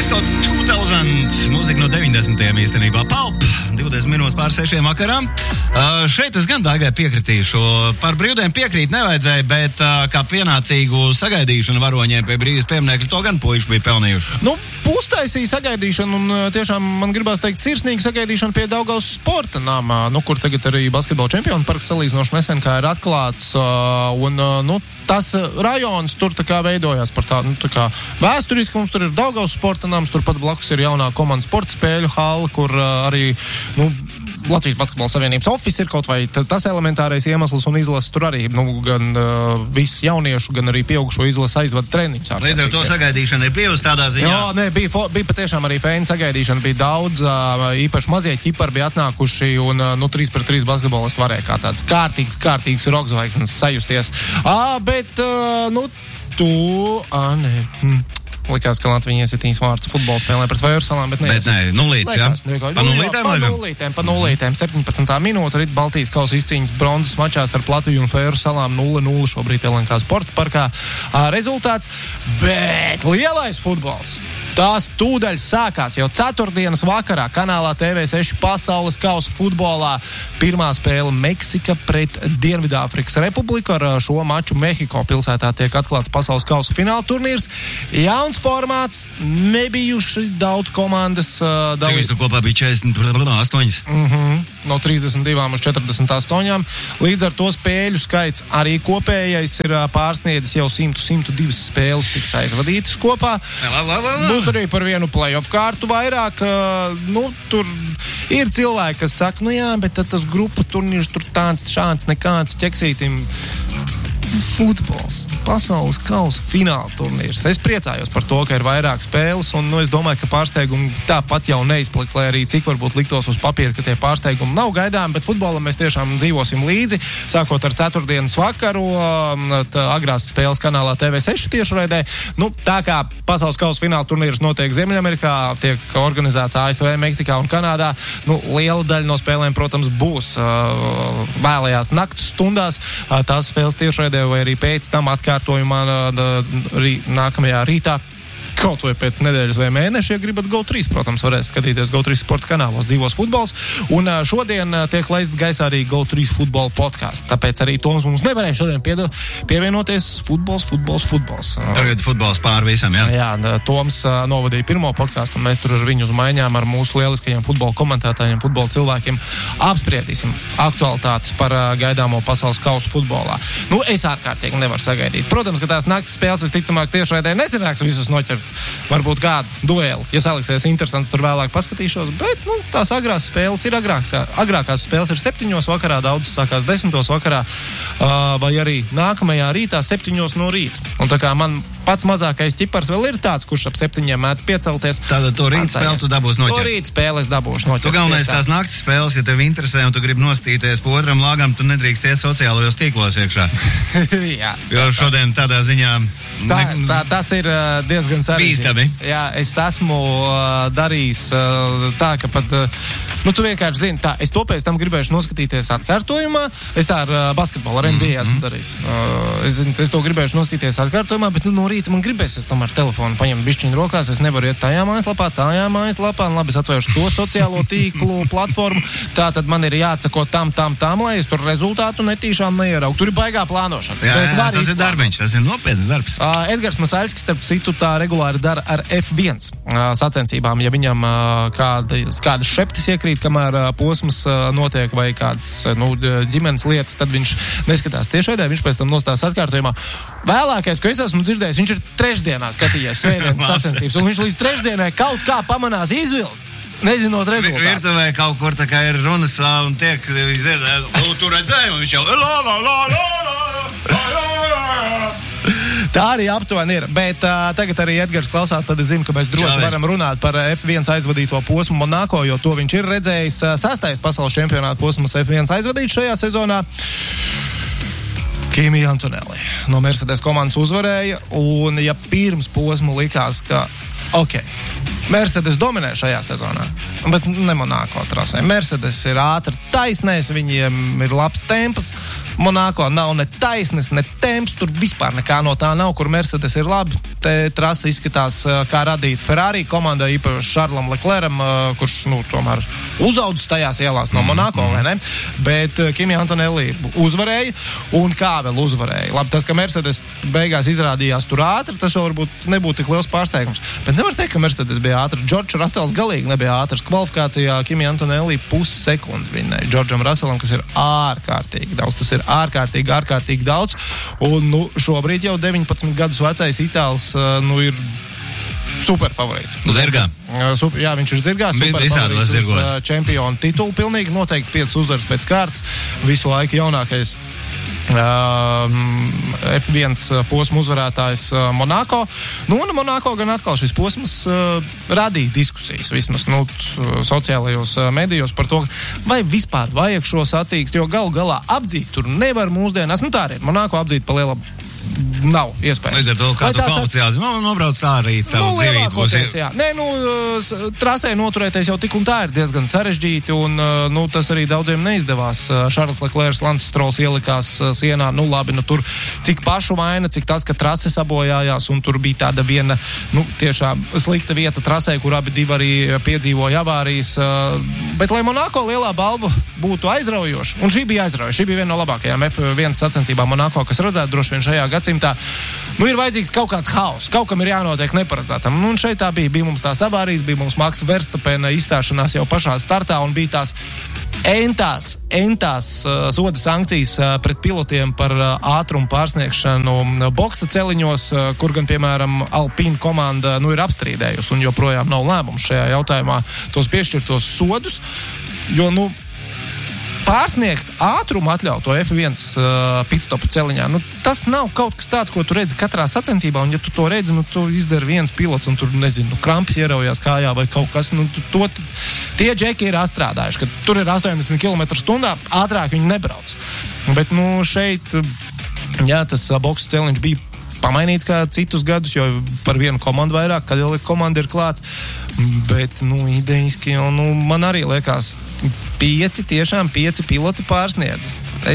Disco 2000, mūzika no 90. īstenībā. Palp, 20 minūtes pār 6 vakarā. Šeit es gan Daigai piekritīšu. Par brīvdienu piekrīt nevajadzēja, bet kā pienācīgu sagaidīšanu varoņiem pie brīvības pieminekļa, to gan puiši bija pelnījuši. Nu, pustaisīja sagaidīšanu un tiešām man gribās teikt sirsnīgi sagaidīšanu pie Daugavas sporta namā, kur tagad arī basketbola čempionu parks salīdzinoši nesen kā ir atklāts. Tas rajons tur tā kā veidojās par tādu, tā kā vēsturiski mums tur ir Daugavas sporta nams, tur pat blakus ir jaunā komanda sporta spēļu hala, kur arī, Latvijas Basketbola Savienības office ir kaut vai tas elementārais iemesls un izlases tur arī, gan visu jauniešu, gan arī pieaugušo izlases aizvada treniņus. Līdz ar to sagaidīšana ir bijusi tādā ziņā? Jā, bija patiešām arī fēna sagaidīšana, bija daudz, īpaši mazie ķipari bija atnākuši un 3-3 basketbolisti varēja kā tāds kārtīgs rokzvaigznes sajusties. Likās, ka Latvija iesitīs vārds futbola spēlē pret Vējursalām, bet nē, nulītes, jā? Pa nulītēm? Pa nulītēm, 17. minūte, rit Baltijas kausa izcīņas bronzas mačā starp Latviju un Vējursalām 0-0 šobrīd LNK sporta parkā rezultāts, bet lielais futbols. Tās tūdaļ sākās jau ceturtdienas vakarā kanālā TV6 pasaules kausa futbolā. Pirmā spēle Meksika pret Dienvidāfrikas Republiku. Ar šo maču Mehiko pilsētā tiek atklāts pasaules kausa fināla turnīrs. Jauns formāts, nebijuši daudz komandas. Cik visu kopā bija 48? No 32 uz 48. Līdz ar to spēļu skaits arī kopējais ir pārsniedzis jau 102 spēles tiks aizvadītas kopā. Būs arī par vienu play-off kārtu vairāk. Tur ir cilvēki, kas saka, bet tad tas grupu turnīrs tur tāds, šāds, nekāds ķeksītim. Futbols, pasaules kausa fināla turnīrs. Es priecājos par to, ka ir vairāk spēles, un es domāju, ka pārsteigumi tāpat jau neizpliks, lai arī cik varbūt liktos uz papīra, ka tie pārsteigumi nav gaidām, bet futbolam mēs tiešām dzīvosim līdzi, sākot ar ceturtdienas vakaru, agrās spēles kanālā TV6 tiešraidē. Tā kā pasaules kausa fināla turnīrs notiek Ziemeļamerikā, tiek organizēts ASV, Meksikā un Kanādā, liela daļa no spēlēm, protams, būs vēlajās nakts stundās. Tās spēles tiešraidē vai arī pēc tam atkārtojumā nākamajā rītā. Kaut vai pēc nedēļas vai mēneša, ja gribat GO3, protams, varēs skatīties GO3 sporta kanālos dzīvos futbols. Un šodien tiek laists gaisā arī GO3 futbola podcasts. Tāpēc arī Toms mums nevarēja šodien pievienoties futbols. Tagad futbols pār visam, jā? Jā, Toms novadīja pirmo podcastu, un mēs tur ar viņu uz maiņām ar mūsu lieliskajiem futbola komentētājiem, futbola cilvēkiem apspriedīsim aktualitātes par gaidāmo pasaules kausu futbolā. Es ārkārtīgi nevaru sagaidīt. Protams, ka tās naktas spēles visticamāk tiešraidē nesanāks visus noķert. Varbūt kādu dueli, ja saliksies interesants, tur vēlāk paskatīšos, bet tās agrās spēles ir agrākās spēles ir 7 vakarā, daudzas sākās 10 vakarā, vai arī nākamajā rītā 7 no rīta. Un tā kā man pats mazākais ķipars vēl ir tāds, kurš ap 7 mēdz piecelties. Tātad to rīt spēli tu dabūsi noķert. To rīt spēles dabūšu noķert. Tu galvenais tās naktas spēles, ja tev interesē un tu gribi nostīties pa otram lāgam, tu nedrīkst iet sociālajos tīklos iekšā. Jā. Jo šodien tādā ziņā... Tas ir diezgan sarežģīti. Bīstami. Jā, es esmu darījis tā, ka pat... tu vienkārši zini, es to pēc tam gribēšu noskatīties atkārtojumā. Es tā ar basketbolu, ar NBA esmu darījis. Es to gribēšu noskatīties atkārtojumā, bet no rīta man gribēs, es tomēr telefonu paņemu bišķiņu rokās, es nevaru iet tajā mājaslapā, un labi, es atvēršu to sociālo tīklu platformu. Tā tad man ir jāatsako tam, lai es tur rezultātu netīšām neieraugu. Tur ir baigā plānošana. Jā, tas ir darbiņš, tas ir nopietns darbs. Edgars Masaļskis, starp citu, tā regulāri dara ar F1 sacensībām, ja viņam kādas šeptis iekrīt, kamēr posms notiek vai kādas ģimenes lietas, tad viņš neskatās tiešraidē, viņš pēc tam nostās atkārtojumā. Vēlākais, ko es esmu dzirdējis, viņš ir trešdienā skatījies svētdienas sacensības, un viņš līdz trešdienai kaut kā pamanās izvilkt. Nezinot rezultātu. Virtuvē kaut kur tā kā ir runas un tiek, tu redzēji, un viņš jau Tā arī aptuveni ir, bet tagad arī Edgars klausās, tad es zinu, ka mēs droši varam runāt par F1 aizvadīto posmu Monako, jo to viņš ir redzējis. 6. pasaules čempionāta posms F1 aizvadīts šajā sezonā. Kimi Antonelli no Mercedes komandas uzvarēja, un ja pirms posmu likās, ka Mercedes dominē šajā sezonā, bet ne Monako trasē. Mercedes ir ātri taisnēs, viņiem ir labs temps, Monako nav ne taisnes, ne temps, tur vispār nekā no tā nav, kur Mercedes ir labi. Te trasa izskatās, kā radīt Ferrari komandai, īpaši Šarlam Lecleram, kurš, tomēr uzaudzis tajās ielās no Monako, vai ne? Bet Kimi Antonelli uzvarēja, un kā vēl uzvarēja? Labi, tas, ka Mercedes beigās izrādījās tur ātri, tas jau varbūt nebūtu tik liels pārsteigums. Bet nevar teikt, ka Mercedes bija ātri. Džordžs Rasels galīgi nebija ātrs. Kvalifikācijā Kimi Antonelli pussekundi vinnēja Džordžam Raselam, kas ir ārkārtīgi daudz. Tas ir ārkārtīgi daudz. Un, šobrīd jau 19 gadus vecais Itālis, ir super favorīts. Zirgā. Jā, viņš ir zirgā. Super favorīts uz čempionu titulu. Pilnīgi noteikti 5 uzvaras pēc kārtas. Visu laiku jaunākais F1 posmu uzvarētājs Monako. Un Monako gan atkal šis posms radīja diskusijas vismaz sociālajos medijos par to, vai vispār vajag šo sacīkstu, jo galu galā apdzīt tur nevar mūsdienās. Tā arī ir. Monako apdzīt pa lielam nav iespējams. Līdz ar to, kā tu kvalificēsi, nobrauc tā arī tavu dzīvību būs. Jā. Trasē noturēties jau tik un tā ir diezgan sarežģīti, un tas arī daudziem neizdevās. Šarls Leclerc, Lance Strolls ielikās sienā, labi, tur cik pašu vaina, cik tas, ka trase sabojājās, un tur bija tāda viena, tiešām slikta vieta trasē, kur abi divi arī piedzīvoja avārijas. Bet, lai Monako lielā balva būtu aizraujoša, un šī bija aizraujoša, šī bija viena no labākajām F1 sacensībām Monako, kas redzētu droši vien šajā gadsimtā. Ir vajadzīgs kaut kāds haus, kaut kam ir jānotiek neparedzētam. Un šeit tā bija mums tās avārijas, bija mums Maxa Verstappena izstāšanās jau pašā startā, un bija tās entās soda sankcijas pret pilotiem par ātrumu pārsniegšanu boksa celiņos, kur gan, piemēram, Alpine komanda ir apstrīdējusi un joprojām nav lēmums šajā jautājumā tos piešķirtos sodus, jo, pārsniegt ātrumu atļauto F1 pitstopu celiņā, tas nav kaut kas tāds, ko tu redzi katrā sacensībā, un ja tu to redzi, tu izdari viens pilots, un tur, krampis ieraujās kājā vai kaut kas, tie džeki ir atstrādājuši, ka tur ir 80 km/h, ātrāk viņi nebrauc. Bet, šeit, tas boksu celiņš bija pamainīts kā citus gadus, jo par vienu komandu vairāk, kad jau komanda ir klāt. Bet, idejiski, man arī liekas, 5 piloti pārsniedz.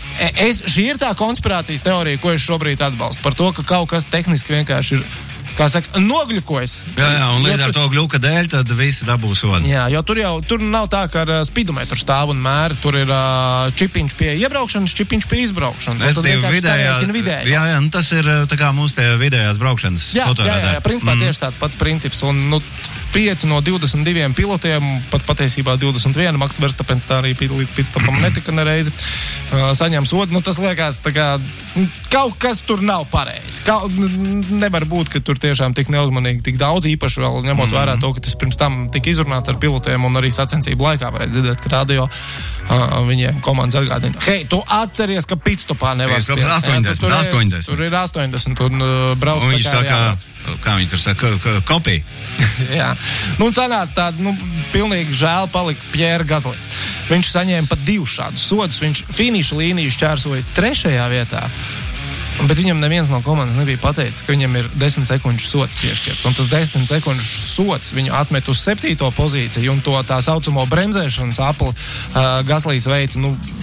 Šī ir tā konspirācijas teorija, ko es šobrīd atbalstu. Par to, ka kaut kas tehniski vienkārši ir, kā saka, nogļukojas. Jā, un līdz ar to gļuka dēļ, tad visi dabū sodu. Jā, jo tur nav tā, ka ar spidometru stāv un mēri, tur ir čipiņš pie iebraukšanas, čipiņš pie izbraukšanas. Vidēji. Jā, tas ir tā kā mūsu tie vidējās braukšanas fotorādē. Jā, principā tieši tāds pats princips. Un, 5 no 22 pilotiem, pat patiesībā 21, Max Verstappens tā arī līdz pitstopam netika nereizi, saņem sodu. Tas liekas, tā kā kaut kas tur nav pareizi. Nevar būt, ka tur tiešām tik neuzmanīgi, tik daudz, īpaši vēl ņemot vērā to, ka tas pirms tam tika izrunāts ar pilotiem un arī sacensību laikā varēs dzirdēt, ka radio viņiem komandas atgādina. Hei, tu atceries, ka pitstopā nevar spiest. 80. Tur ir 80 un brauc un viņš saka, kā viņi tur saka, kopija. Jā. Un sanāca tāda, pilnīgi žēl palika Pierre Gasly. Viņš saņēma pat 2 šādus sodus. Viņš finiša līniju šķērsoja 3. vietā. Bet viņam neviens no komandas nebija pateicis, ka viņam ir 10 sekundžu sods piešķirts. Un tas 10 sekundžu sods viņu atmet uz 7. pozīciju, un to tā saucamo bremzēšanas apli Gaslīs veica,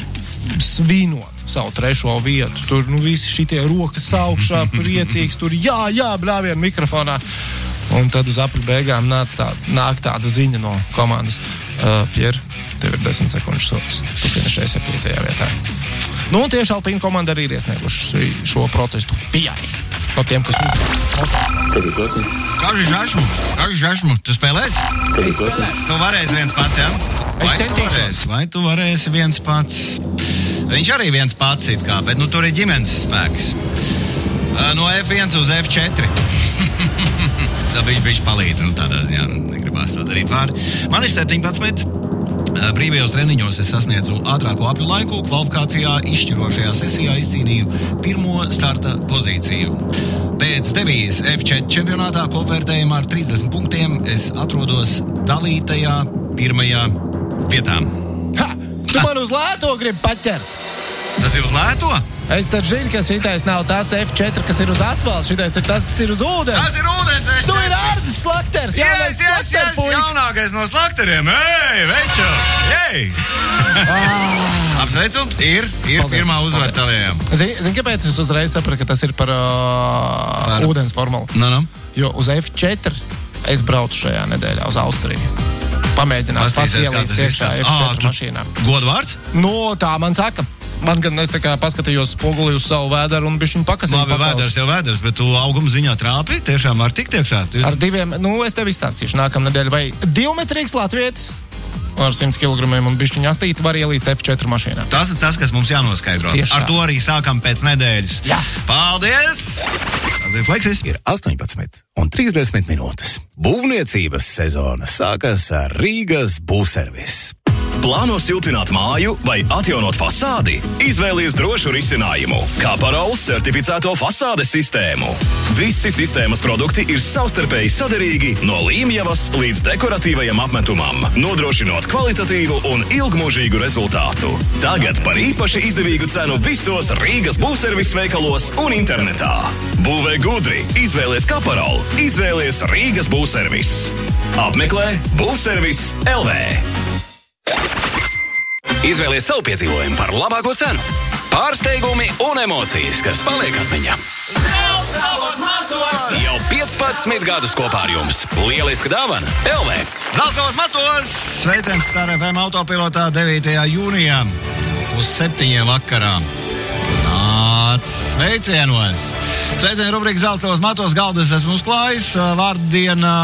svinot savu 3. vietu. Tur, visi šitie rokas augšā, priecīgs, tur jā, bļāvienu mikrofonā. Un tad uz apli beigām nāk tāda ziņa no komandas. Pierre, tev ir 10 sekundžu sods. Tu finišēji 7. vietā. Un tieši Alpine komanda arī ir iesnieguši šo protestu FIA. No tiem, kas... Kas es esmu? Kāži žašmu? Tu spēlēsi? Kas es esmu? Tu varēsi viens pats, jā? Vai tu varēsi viens pats? Viņš arī viens pats it kā, bet tur ir ģimenes spēks. No F1 uz F4. Viņš palīdz, tādā ziņā negribās tā darīt pāri. Man ir 17. Brīvajos treniņos es sasniedzu ātrāko apļu laiku, kvalifikācijā izšķirošajā sesijā izcīnīju 1. starta pozīciju. Pēc debijas F4 čempionātā kopvērtējumā ar 30 punktiem es atrodos dalītajā 1. vietā. Tu man uz lēto gribi paķert? Tas ir uz lēto? Es tad zinu, ka šitais nav tas F4, kas ir uz asfalta, šitais ir tas, kas ir uz ūdens. Tas ir ūdens F4. Tu ir ārdas slakt slakters, jaunais slakterpuika. Jaunākais no slakteriem. Ei, večo! Ei! Apsveicu, ir pirmā uzvara tavējām. Zini, kāpēc es uzreiz sapratu, ka tas ir par ūdens formulu? No. Jo uz F4 es braucu šajā nedēļā uz Austriju. Pamēģināt pats ielīst tiešā F4 mašīnā. Godvārds? Tā man saka. Man gan es tā kā paskatījos spoguli uz savu vēderu un bišķiņu pakasīju. Labi, vēders jau vēders, bet tu auguma ziņā trāpi, tiešām var tikt iekšā. Ar 2, es tev izstāstīšu nākamā nedēļa, vai 2-metrīgs latvietis ar 100 kg un bišķiņu astīti var ielīst F4 mašīnā. Tas ir tas, kas mums jānoskaidro. Tieši ar to arī sākam pēc nedēļas. Jā. Paldies! Tas bija Fleksis. Ir 18:30 minūtes. Būvniecības sezona sākas ar Rīgas būvservis. Plāno siltināt māju vai atjaunot fasādi? Izvēlies drošu risinājumu – Kaparols certificēto fasādes sistēmu. Visi sistēmas produkti ir savstarpēji saderīgi no līmjavas līdz dekoratīvajam apmetumam, nodrošinot kvalitatīvu un ilgmūžīgu rezultātu. Tagad par īpaši izdevīgu cenu visos Rīgas būvservis veikalos un internetā. Būvē gudri, izvēlies Kaparolu, izvēlies Rīgas būvservis. Apmeklē būvservis LV. Izvēlies savu piedzīvojumu par labāko cenu. Pārsteigumi un emocijas, kas paliek atmiņā. Zeltavos matos! Jau 15 gadus kopā ar jums. Lieliska dāvana LV. Zeltavos matos! Sveiciens Star FM autopilotā 9. jūnijā. Uz 7 vakarā. Sveicienos! Sveicien rubrika Zeltavos matos. Galdas esmu uzklājis. Vārdiena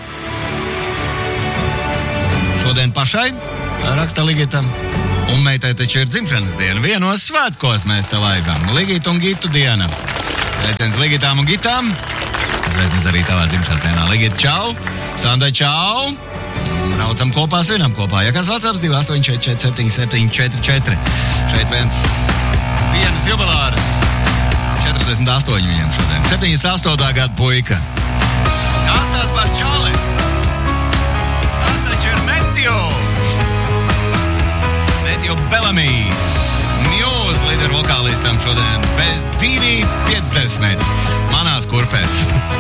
šodien pašai. Raksta Ligita. Un meitai taču ir dzimšanas diena. Vienos svētkos mēs te laidām. Ligita un Gitu diena. Sveiciens Ligitām un Gitām. Sveiciens arī tavā dzimšanas dienā. Ligita, čau. Sandai, čau. Braucam kopā, svinam kopā. Ja kas WhatsApps 284477744. Šeit viens dienas jubilārs. 48 viņam šodien. 78. gada puika. Kas tas par čali? Tas taču ir Meteo. Meteo Bellamīs. Muse līderu vokālistam šodien bez 2,50 manās kurpēs.